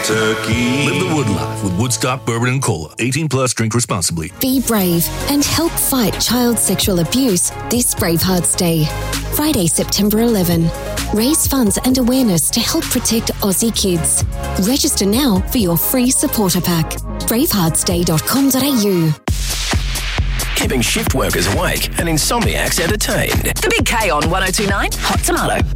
turkey. Live the Wood life with Woodstock Bourbon and Cola. 18 plus, drink responsibly. Be brave and help fight child sexual abuse this Bravehearts Day. Friday, September 11. Raise funds and awareness to help protect Aussie kids. Register now for your free supporter pack. braveheartsday.com.au. Keeping shift workers awake and insomniacs entertained. The Big K on 1029 Hot Tomato.